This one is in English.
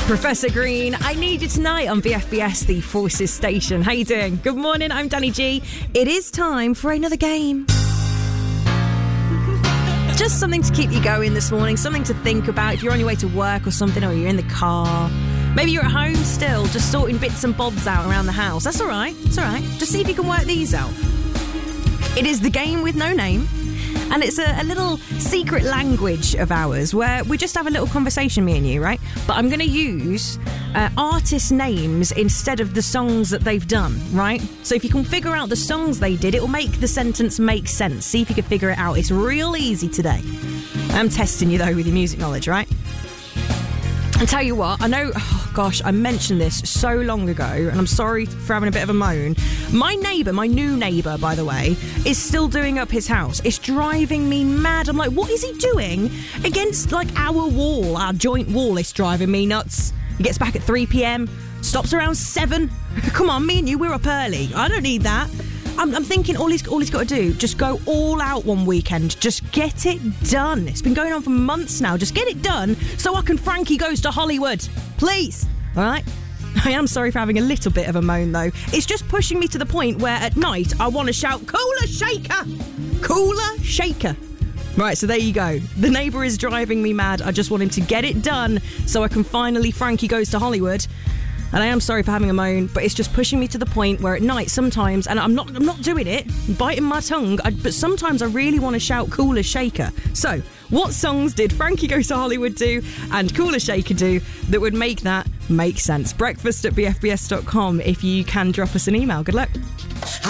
Professor Green, I Need You Tonight on VFBS, the Forces station. How you doing? Good morning, I'm Danny G. It is time for another game. Just something to keep you going this morning, something to think about if you're on your way to work or something, or you're in the car. Maybe you're at home still, just sorting bits and bobs out around the house. That's all right. It's all right. Just see if you can work these out. It is the game with no name. And it's a little secret language of ours where we just have a little conversation, me and you, right? But I'm going to use artist names instead of the songs that they've done, right? So if you can figure out the songs they did, it will make the sentence make sense. See if you can figure it out. It's real easy today. I'm testing you, though, with your music knowledge, right? And tell you what, I know, I mentioned this so long ago, and I'm sorry for having a bit of a moan. My new neighbour, by the way, is still doing up his house. It's driving me mad. I'm like, what is he doing against, our wall, our joint wall? It's driving me nuts. He gets back at 3 p.m, stops around 7. Come on, me and you, we're up early. I don't need that. I'm thinking all he's got to do, just go all out one weekend. Just get it done. It's been going on for months now. Just get it done so I can Frankie Goes to Hollywood. Please. All right? I am sorry for having a little bit of a moan, though. It's just pushing me to the point where at night I want to shout, Cooler Shaker! Cooler Shaker! Right, so there you go. The neighbour is driving me mad. I just want him to get it done so I can finally Frankie Goes to Hollywood. And I am sorry for having a moan, but it's just pushing me to the point where at night sometimes, and I'm not doing it, biting my tongue, but sometimes I really want to shout Cooler Shaker. So, what songs did Frankie Goes to Hollywood do and Cooler Shaker do that would make that make sense? Breakfast at bfbs.com if you can drop us an email. Good luck.